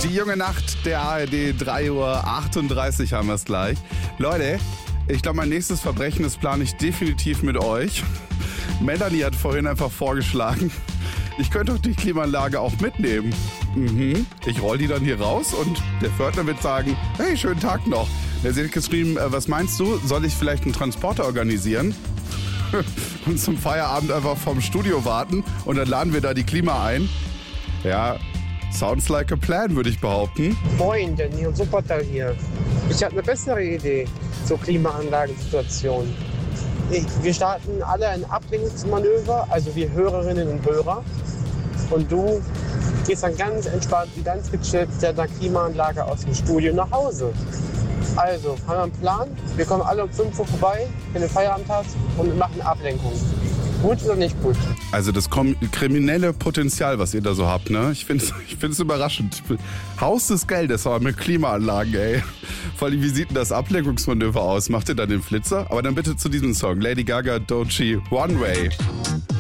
Die junge Nacht der ARD, 3:38 Uhr haben wir es gleich. Leute, ich glaube, mein nächstes Verbrechen, das plane ich definitiv mit euch. Melanie hat vorhin einfach vorgeschlagen, ich könnte doch die Klimaanlage auch mitnehmen. Ich roll die dann hier raus und der Pförtner wird sagen, hey, schönen Tag noch. Der hat geschrieben, was meinst du, soll ich vielleicht einen Transporter organisieren? Und zum Feierabend einfach vom Studio warten und dann laden wir da die Klima ein. Ja, sounds like a plan, würde ich behaupten. Moin, Danny und Supertal hier. Ich habe eine bessere Idee zur Klimaanlagensituation. Wir starten alle ein Ablenkungsmanöver, also wir Hörerinnen und Hörer. Und du gehst dann ganz entspannt und ganz gechillt mit der Klimaanlage aus dem Studio nach Hause. Also, haben wir einen Plan? Wir kommen alle um 5 Uhr vorbei, wenn du Feierabend hast und machen Ablenkung. Gut oder nicht gut? Also das kriminelle Potenzial, was ihr da so habt, ne? Ich find's überraschend. Haus des Geldes, aber mit Klimaanlagen, ey. Vor allem, wie sieht denn das Ablenkungsmanöver aus? Macht ihr dann den Flitzer? Aber dann bitte zu diesem Song. Lady Gaga, Doechii, One Way.